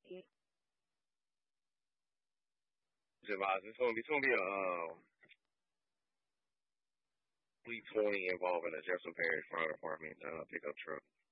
Javaz, it's gonna be a fleet 20 involving a Jefferson Parish Fire Department pickup truck.